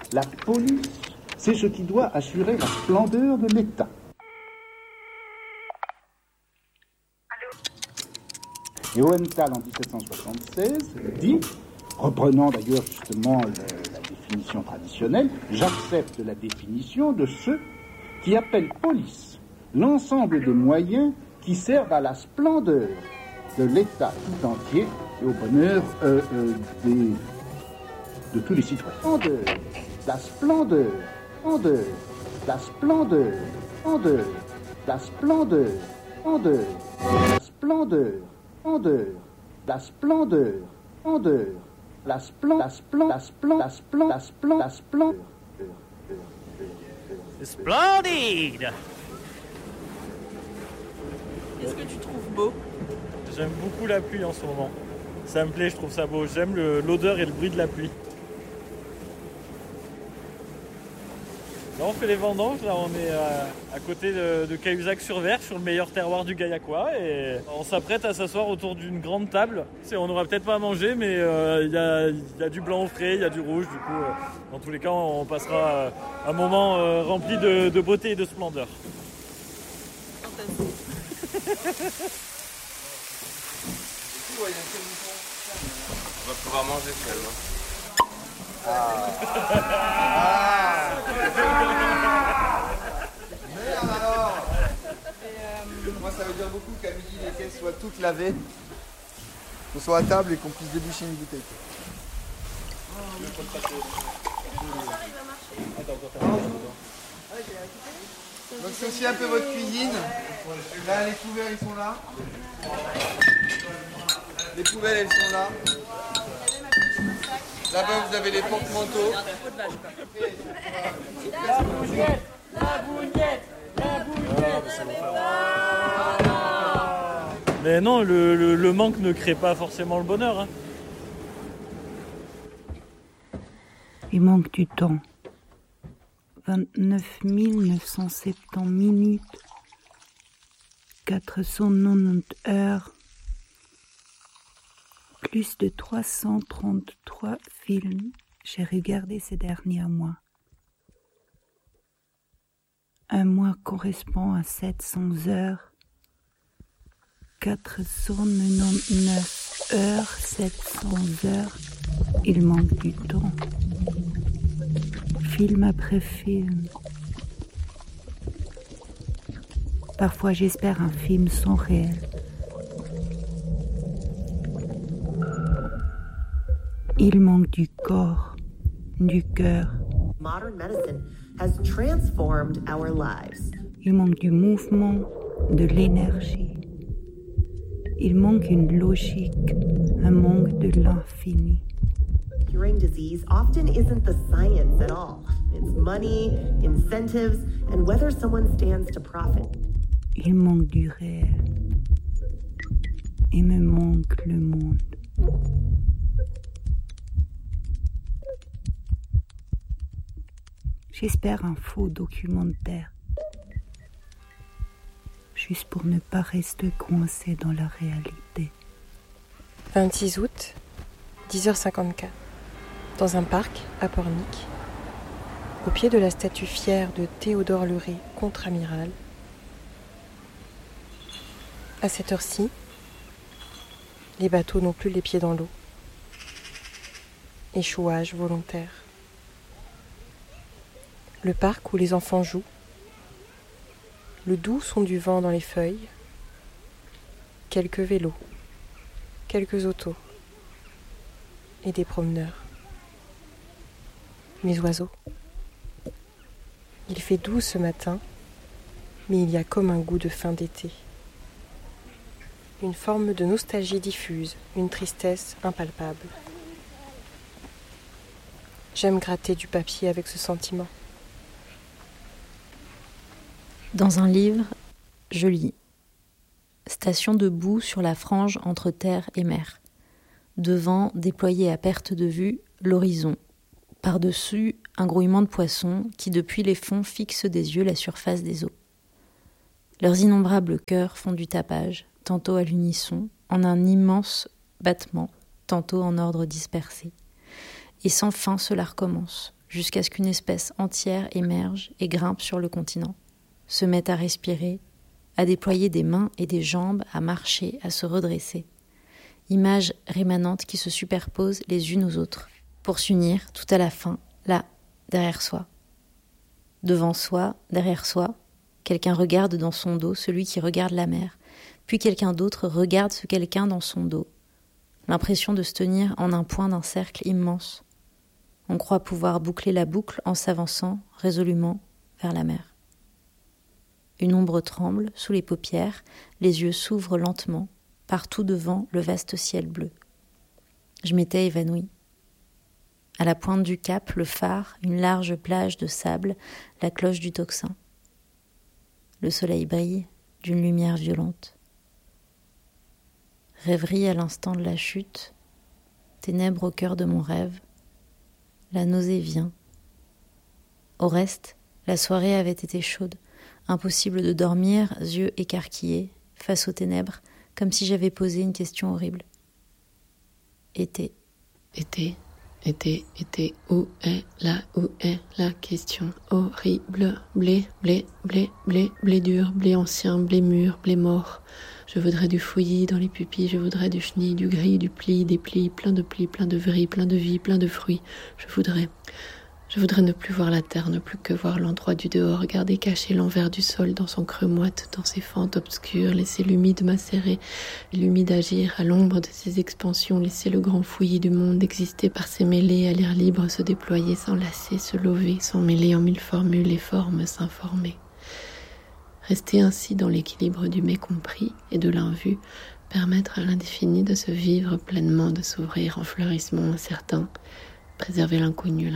La police, c'est ce qui doit assurer la splendeur de l'État. Et Hohenthal, en 1776, dit, reprenant d'ailleurs justement la définition traditionnelle, j'accepte la définition de ceux qui appellent police l'ensemble des moyens qui servent à la splendeur de l'État tout entier et au bonheur de tous les citoyens. La splendeur, la splendeur, la splendeur, la splendeur, la splendeur, la splendeur. Splendide! Qu'est-ce que tu trouves beau? J'aime beaucoup la pluie en ce moment. Ça me plaît, je trouve ça beau. J'aime l'odeur et le bruit de la pluie. Là, on fait les vendanges. Là, on est à côté de Cahuzac-sur-Ver, sur le meilleur terroir du Gaillacois. Et on s'apprête à s'asseoir autour d'une grande table. On n'aura peut-être pas à manger, mais il y a du blanc au frais, il y a du rouge. Du coup, dans tous les cas, on passera un moment rempli de beauté et de splendeur. On va pouvoir manger finalement. Merde alors. Moi ça veut dire beaucoup qu'à midi les caisses soient toutes lavées, qu'on soit à table et qu'on puisse déboucher une bouteille. Donc c'est aussi un peu votre cuisine. Là les couverts ils sont là. Les poubelles elles sont là. Là-bas vous avez les porte-manteaux. La bougnette, la bougnette, la bougnette. Mais non, le manque ne crée pas forcément le bonheur. Hein. Il manque du temps. 29 970 minutes, 490 heures, plus de 333 films j'ai regardé ces derniers mois. Un mois correspond à 700 heures, 499 heures, 700 heures, il manque du temps. Film après film. Parfois j'espère un film sans réel. Il manque du corps, du cœur. Modern medicine has transformed our lives. Il manque du mouvement, de l'énergie. Il manque une logique, un manque de l'infini. Curing disease often isn't the science at all. It's money, incentives, and whether someone stands to profit. Il manque du réel. Il me manque le monde. J'espère un faux documentaire. Juste pour ne pas rester coincé dans la réalité. 26 août, 10h54. Dans un parc à Pornic, au pied de la statue fière de Théodore Leray, contre-amiral. À cette heure-ci, les bateaux n'ont plus les pieds dans l'eau. Échouage volontaire. Le parc où les enfants jouent. Le doux son du vent dans les feuilles. Quelques vélos. Quelques autos. Et des promeneurs. Les oiseaux. Il fait doux ce matin, mais il y a comme un goût de fin d'été. Une forme de nostalgie diffuse, une tristesse impalpable. J'aime gratter du papier avec ce sentiment. Dans un livre, je lis « Station debout sur la frange entre terre et mer. Devant, déployé à perte de vue, l'horizon. Par-dessus, un grouillement de poissons qui, depuis les fonds, fixent des yeux la surface des eaux. Leurs innombrables cœurs font du tapage, tantôt à l'unisson, en un immense battement, tantôt en ordre dispersé. Et sans fin cela recommence, jusqu'à ce qu'une espèce entière émerge et grimpe sur le continent, se mette à respirer, à déployer des mains et des jambes, à marcher, à se redresser. Images rémanentes qui se superposent les unes aux autres, pour s'unir tout à la fin, là, derrière soi. Devant soi, derrière soi, quelqu'un regarde dans son dos celui qui regarde la mer, puis quelqu'un d'autre regarde ce quelqu'un dans son dos. L'impression de se tenir en un point d'un cercle immense. On croit pouvoir boucler la boucle en s'avançant résolument vers la mer. Une ombre tremble sous les paupières, les yeux s'ouvrent lentement, partout devant le vaste ciel bleu. Je m'étais évanouie. À la pointe du cap, le phare, une large plage de sable, la cloche du tocsin. Le soleil brille d'une lumière violente. Rêverie à l'instant de la chute, ténèbres au cœur de mon rêve, la nausée vient. Au reste, la soirée avait été chaude, impossible de dormir, yeux écarquillés, face aux ténèbres, comme si j'avais posé une question horrible. Été, où est la question horrible? Blé dur, blé ancien, blé mûr, blé mort. Je voudrais du fouillis dans les pupilles, je voudrais du chenille, du gris, du pli, des plis, plein de vris, plein de vie, plein de fruits. Je voudrais ne plus voir la terre, ne plus que voir l'endroit du dehors, garder caché l'envers du sol dans son creux moite, dans ses fentes obscures, laisser l'humide macérer, l'humide agir à l'ombre de ses expansions, laisser le grand fouillis du monde exister par ses mêlées, à l'air libre se déployer, s'enlacer, se lever, s'emmêler en mille formules et formes, s'informer. Rester ainsi dans l'équilibre du mécompris et de l'invu, permettre à l'indéfini de se vivre pleinement, de s'ouvrir en fleurissement incertain, préserver l'inconnu.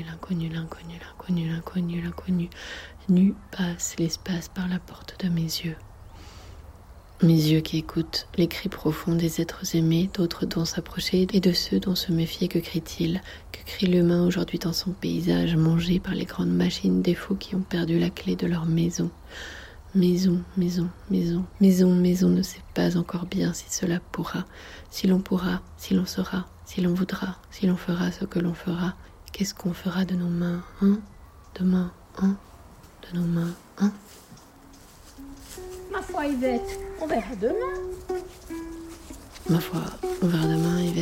Nu passe l'espace par la porte de mes yeux. Mes yeux qui écoutent les cris profonds des êtres aimés, d'autres dont s'approcher et de ceux dont se méfier. Que crie-t-il? Que crie l'humain aujourd'hui dans son paysage, mangé par les grandes machines des fous qui ont perdu la clé de leur maison? Maison ne sait pas encore bien si cela pourra, si l'on saura, si l'on voudra, si l'on fera ce que l'on fera. Qu'est-ce qu'on fera de nos mains, demain, de nos mains, Ma foi, Yvette, on verra demain. Ma foi, on verra demain, Yvette.